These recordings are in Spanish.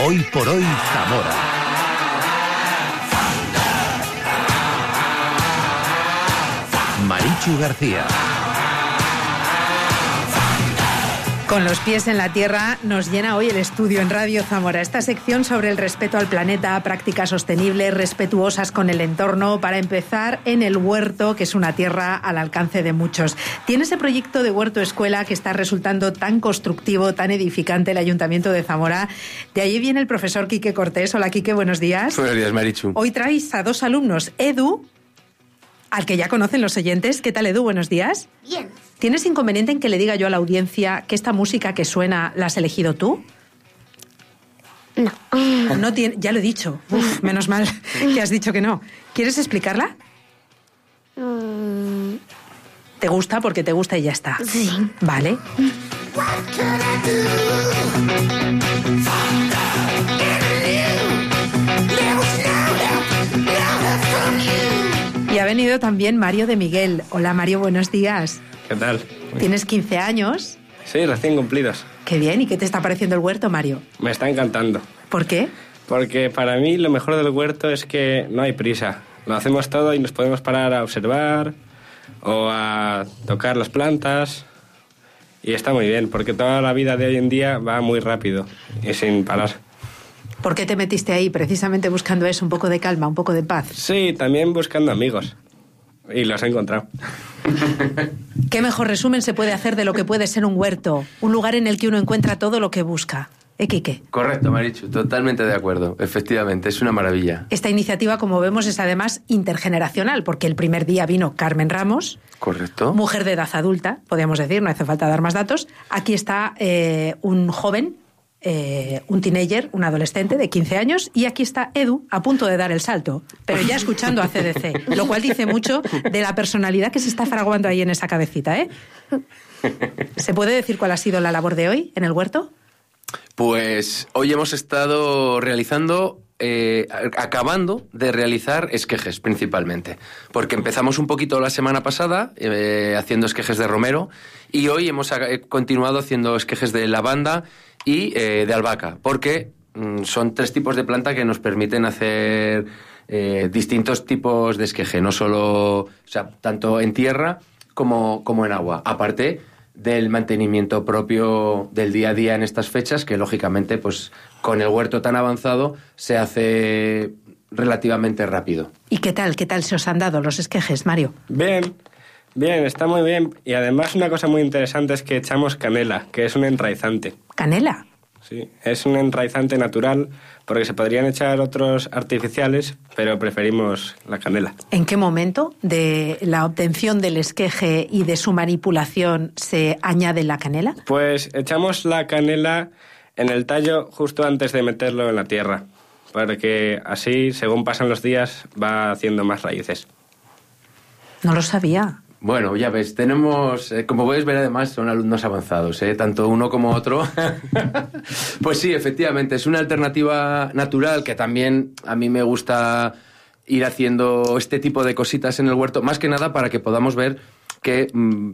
Hoy por hoy Zamora. Marichu García. Con los pies en la tierra nos llena hoy el estudio en Radio Zamora. Esta sección sobre el respeto al planeta, prácticas sostenibles, respetuosas con el entorno, para empezar en el huerto, que es una tierra al alcance de muchos. Tiene ese proyecto de huerto escuela que está resultando tan constructivo, tan edificante el Ayuntamiento de Zamora. De allí viene el profesor Quique Cortés. Hola, Quique, buenos días. Buenos días, Marichu. Hoy traéis a dos alumnos, Edu, al que ya conocen los oyentes. ¿Qué tal, Edu? Buenos días. Bien. ¿Tienes inconveniente en que le diga yo a la audiencia que esta música que suena la has elegido tú? No. No tiene, ya lo he dicho. Uf, menos mal que has dicho que no. ¿Quieres explicarla? ¿Te gusta? Porque te gusta y ya está. Sí. Vale. Y ha venido también Mario de Miguel. Hola, Mario, buenos días. ¿Qué tal? ¿Tienes 15 años? Sí, recién cumplidos. Qué bien. ¿Y qué te está pareciendo el huerto, Mario? Me está encantando. ¿Por qué? Porque para mí lo mejor del huerto es que no hay prisa. Lo hacemos todo y nos podemos parar a observar o a tocar las plantas. Y está muy bien, porque toda la vida de hoy en día va muy rápido y sin parar. ¿Por qué te metiste ahí? Precisamente buscando eso, un poco de calma, un poco de paz. Sí, también buscando amigos. Y los he encontrado. ¿Qué mejor resumen se puede hacer de lo que puede ser un huerto? Un lugar en el que uno encuentra todo lo que busca. Quique. Correcto, Marichu, totalmente de acuerdo. Efectivamente, es una maravilla. Esta iniciativa, como vemos, es además intergeneracional, porque el primer día vino Carmen Ramos. Correcto. Mujer de edad adulta, podríamos decir, no hace falta dar más datos. Aquí está un joven, un teenager, un adolescente de 15 años, y aquí está Edu a punto de dar el salto, pero ya escuchando a CDC, lo cual dice mucho de la personalidad que se está fraguando ahí en esa cabecita, ¿eh? ¿Se puede decir cuál ha sido la labor de hoy en el huerto? Pues hoy hemos estado realizando, acabando de realizar esquejes principalmente, porque empezamos un poquito la semana pasada haciendo esquejes de romero y hoy hemos continuado haciendo esquejes de lavanda y de albahaca, porque son tres tipos de planta que nos permiten hacer distintos tipos de esqueje, no solo, o sea, tanto en tierra como en agua, aparte del mantenimiento propio del día a día en estas fechas, que lógicamente pues con el huerto tan avanzado se hace relativamente rápido. ¿Y qué tal se os han dado los esquejes, Mario? Bien, está muy bien. Y además una cosa muy interesante es que echamos canela, que es un enraizante. ¿Canela? Sí, es un enraizante natural, porque se podrían echar otros artificiales, pero preferimos la canela. ¿En qué momento de la obtención del esqueje y de su manipulación se añade la canela? Pues echamos la canela en el tallo justo antes de meterlo en la tierra, porque así, según pasan los días, va haciendo más raíces. No lo sabía. Bueno, ya ves, tenemos, como puedes ver además, son alumnos avanzados, tanto uno como otro. Pues sí, efectivamente, es una alternativa natural que también a mí me gusta ir haciendo este tipo de cositas en el huerto, más que nada para que podamos ver que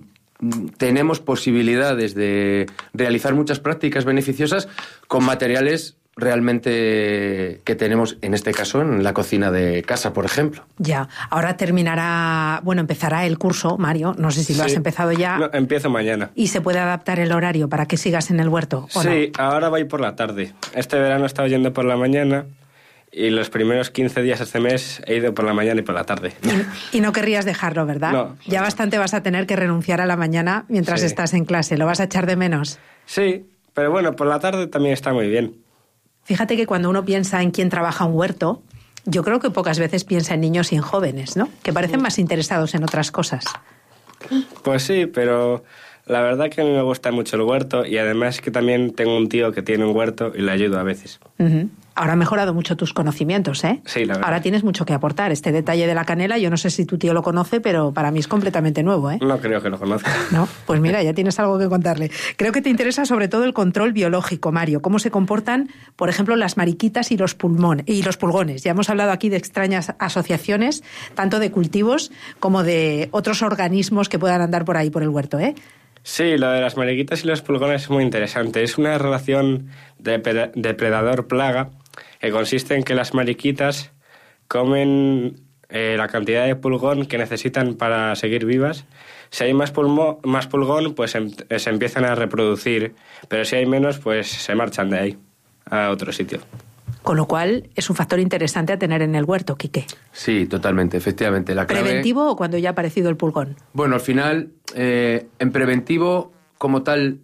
tenemos posibilidades de realizar muchas prácticas beneficiosas con materiales realmente que tenemos, en este caso, en la cocina de casa, por ejemplo. Ya, ahora empezará el curso, Mario, no sé si lo has empezado ya. No, empiezo mañana. ¿Y se puede adaptar el horario para que sigas en el huerto? ¿O sí, no? Ahora voy por la tarde. Este verano he estado yendo por la mañana y los primeros 15 días de este mes he ido por la mañana y por la tarde. Y no querrías dejarlo, ¿verdad? No. Ya bastante vas a tener que renunciar a la mañana mientras estás en clase. ¿Lo vas a echar de menos? Sí, pero bueno, por la tarde también está muy bien. Fíjate que cuando uno piensa en quién trabaja un huerto, yo creo que pocas veces piensa en niños y en jóvenes, ¿no? Que parecen más interesados en otras cosas. Pues sí, pero la verdad que a mí me gusta mucho el huerto y además que también tengo un tío que tiene un huerto y le ayudo a veces. Uh-huh. Ahora han mejorado mucho tus conocimientos, ¿eh? Sí, la verdad. Ahora tienes mucho que aportar. Este detalle de la canela, yo no sé si tu tío lo conoce, pero para mí es completamente nuevo, ¿eh? No creo que lo conozca. No, pues mira, ya tienes algo que contarle. Creo que te interesa sobre todo el control biológico, Mario. Cómo se comportan, por ejemplo, las mariquitas y los pulgones. Ya hemos hablado aquí de extrañas asociaciones, tanto de cultivos como de otros organismos que puedan andar por ahí, por el huerto, ¿eh? Sí, lo de las mariquitas y los pulgones es muy interesante. Es una relación depredador plaga, que consiste en que las mariquitas comen la cantidad de pulgón que necesitan para seguir vivas. Si hay más pulgón, pues se empiezan a reproducir, pero si hay menos, pues se marchan de ahí a otro sitio. Con lo cual, es un factor interesante a tener en el huerto, Quique. Sí, totalmente, efectivamente. La clave... ¿Preventivo o cuando ya ha aparecido el pulgón? Bueno, al final, en preventivo, como tal,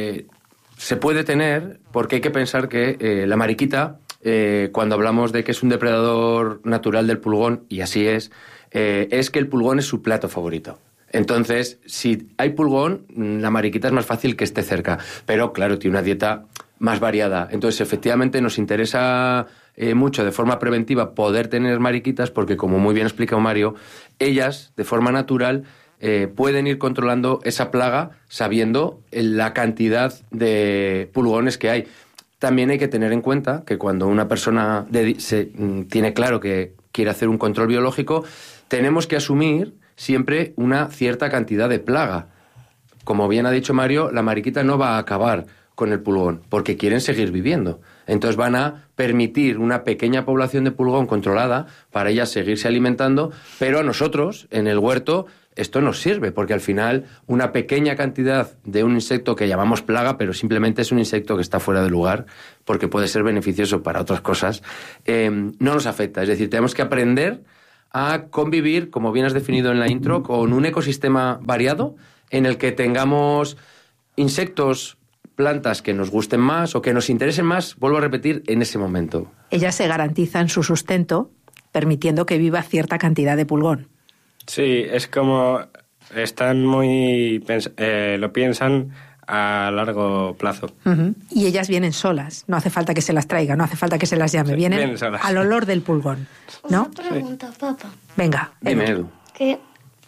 se puede tener, porque hay que pensar que la mariquita, cuando hablamos de que es un depredador natural del pulgón, y así es que el pulgón es su plato favorito. Entonces, si hay pulgón, la mariquita es más fácil que esté cerca. Pero, claro, tiene una dieta más variada. Entonces, efectivamente, nos interesa mucho de forma preventiva poder tener mariquitas porque, como muy bien ha explicado Mario, ellas, de forma natural, pueden ir controlando esa plaga sabiendo la cantidad de pulgones que hay. También hay que tener en cuenta que cuando una persona tiene claro que quiere hacer un control biológico, tenemos que asumir siempre una cierta cantidad de plaga. Como bien ha dicho Mario, la mariquita no va a acabar con el pulgón, porque quieren seguir viviendo. Entonces van a permitir una pequeña población de pulgón controlada para ellas seguirse alimentando, pero a nosotros, en el huerto, esto nos sirve, porque al final una pequeña cantidad de un insecto que llamamos plaga, pero simplemente es un insecto que está fuera de lugar, porque puede ser beneficioso para otras cosas, no nos afecta. Es decir, tenemos que aprender a convivir, como bien has definido en la intro, con un ecosistema variado en el que tengamos insectos, plantas que nos gusten más o que nos interesen más, vuelvo a repetir, en ese momento. Ellas se garantizan su sustento permitiendo que viva cierta cantidad de pulgón. Sí, es como están muy... lo piensan a largo plazo. Uh-huh. Y ellas vienen solas, no hace falta que se las traiga, no hace falta que se las llame, vienen al olor del pulgón, ¿no? Una pregunta, papá. Venga, dime, Edu. Que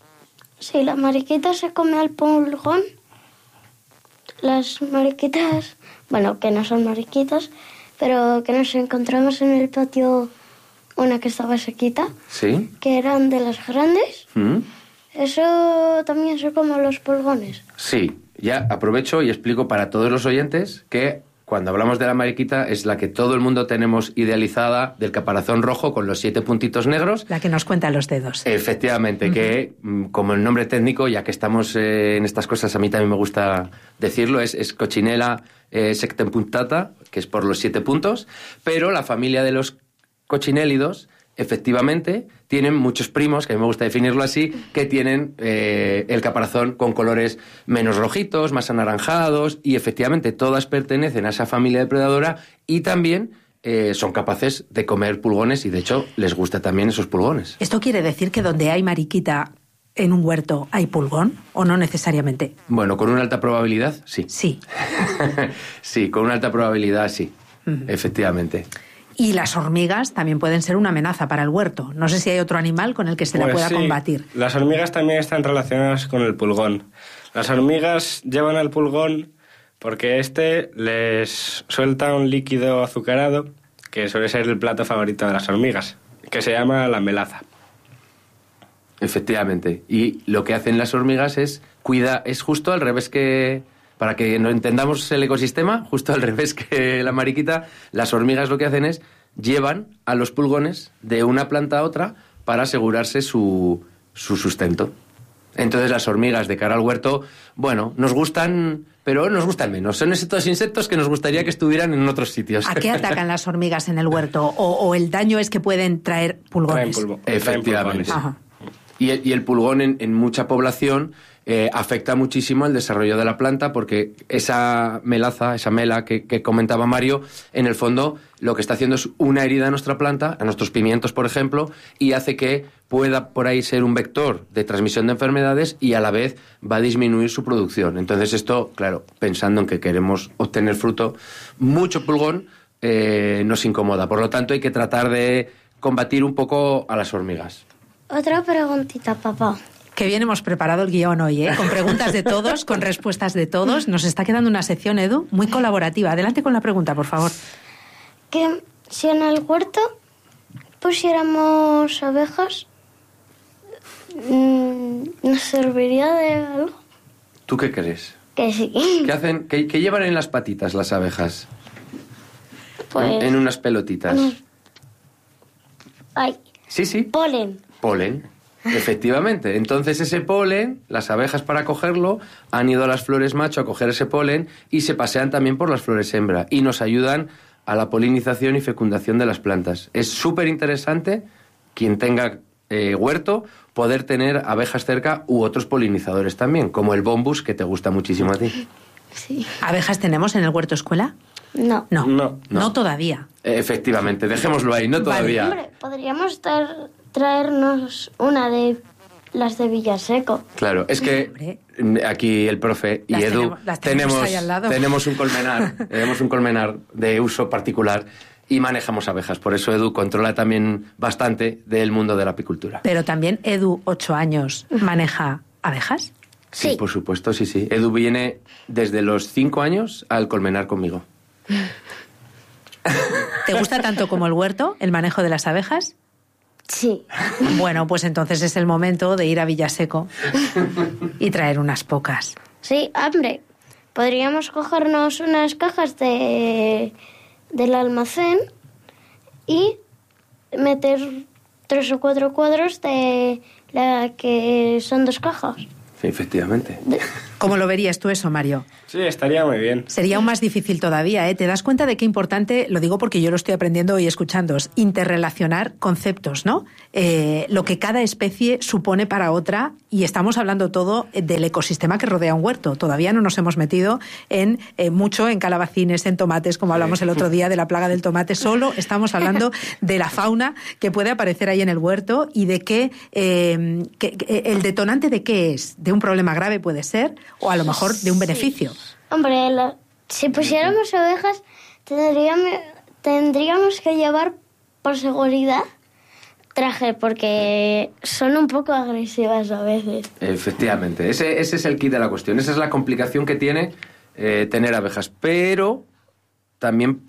si la mariquita se come al pulgón, las mariquitas, bueno, que no son mariquitas, pero que nos encontramos en el patio una que estaba sequita, ¿sí? Que eran de las grandes, ¿eso también se come los pulgones? Sí. Ya aprovecho y explico para todos los oyentes que cuando hablamos de la mariquita es la que todo el mundo tenemos idealizada, del caparazón rojo con los 7 puntitos negros. La que nos cuenta los dedos. Efectivamente, que como el nombre técnico, ya que estamos en estas cosas, a mí también me gusta decirlo, es Coccinella sectempunctata, que es por los 7 puntos, pero la familia de los coccinélidos efectivamente tienen muchos primos, que a mí me gusta definirlo así, que tienen el caparazón con colores menos rojitos, más anaranjados, y efectivamente todas pertenecen a esa familia depredadora y también son capaces de comer pulgones y de hecho les gusta también esos pulgones. ¿Esto quiere decir que donde hay mariquita en un huerto hay pulgón o no necesariamente? Bueno, con una alta probabilidad, sí. Sí. Sí, con una alta probabilidad, sí, efectivamente. Y las hormigas también pueden ser una amenaza para el huerto. No sé si hay otro animal con el que se la pueda combatir. Las hormigas también están relacionadas con el pulgón. Las hormigas llevan al pulgón porque les suelta un líquido azucarado que suele ser el plato favorito de las hormigas, que se llama la melaza. Efectivamente. Y lo que hacen las hormigas es justo al revés que... Para que no entendamos el ecosistema, justo al revés que la mariquita, las hormigas lo que hacen es llevan a los pulgones de una planta a otra para asegurarse su sustento. Entonces las hormigas de cara al huerto, bueno, nos gustan, pero nos gustan menos. Son estos insectos que nos gustaría que estuvieran en otros sitios. ¿A qué atacan las hormigas en el huerto? ¿O el daño es que pueden traer pulgones? Efectivamente. Ajá. Y el pulgón en mucha población afecta muchísimo el desarrollo de la planta porque esa melaza, esa mela que comentaba Mario, en el fondo lo que está haciendo es una herida a nuestra planta, a nuestros pimientos, por ejemplo, y hace que pueda por ahí ser un vector de transmisión de enfermedades y a la vez va a disminuir su producción. Entonces esto, claro, pensando en que queremos obtener fruto, mucho pulgón nos incomoda. Por lo tanto, hay que tratar de combatir un poco a las hormigas. Otra preguntita, papá. Qué bien hemos preparado el guión hoy, ¿eh? Con preguntas de todos, con respuestas de todos. Nos está quedando una sección, Edu, muy colaborativa. Adelante con la pregunta, por favor. Que si en el huerto pusiéramos abejas, ¿nos serviría de algo? ¿Tú qué crees? Que sí. ¿Qué hacen? ¿Qué llevan en las patitas las abejas? Pues... En unas pelotitas. Ay, Sí. polen. Polen. Efectivamente. Entonces ese polen, las abejas para cogerlo, han ido a las flores macho a coger ese polen y se pasean también por las flores hembra y nos ayudan a la polinización y fecundación de las plantas. Es súper interesante, quien tenga huerto, poder tener abejas cerca u otros polinizadores también, como el bombus, que te gusta muchísimo a ti. Sí. ¿Abejas tenemos en el huerto escuela? No. No todavía. Efectivamente, dejémoslo ahí, no todavía. Hombre, podríamos traernos una de las de Villaseco. Claro, es que aquí el profe y Las Edu las tenemos ahí al lado. tenemos un colmenar de uso particular y manejamos abejas. Por eso Edu controla también bastante del mundo de la apicultura. Pero también Edu, 8 años, maneja abejas. Sí. Por supuesto, sí. Edu viene desde los 5 años al colmenar conmigo. ¿Te gusta tanto como el huerto, el manejo de las abejas? Sí. Bueno, pues entonces es el momento de ir a Villaseco y traer unas pocas. Sí, hombre, podríamos cogernos unas cajas del almacén y meter 3 o 4 cuadros de la que son 2 cajas. Sí, efectivamente. ¿Cómo lo verías tú eso, Mario? Sí, estaría muy bien. Sería aún más difícil todavía, ¿eh? ¿Te das cuenta de qué importante, lo digo porque yo lo estoy aprendiendo y escuchándoos, interrelacionar conceptos, ¿no? Lo que cada especie supone para otra, y estamos hablando todo del ecosistema que rodea un huerto. Todavía no nos hemos metido en mucho en calabacines, en tomates, como hablamos el otro día de la plaga del tomate. Solo estamos hablando de la fauna que puede aparecer ahí en el huerto y de qué, el detonante de qué es, de un problema grave puede ser, o a lo mejor de un beneficio. Hombre, si pusiéramos abejas, tendríamos que llevar, por seguridad, traje, porque son un poco agresivas a veces. Efectivamente, ese es el kit de la cuestión. Esa es la complicación que tiene tener abejas. Pero también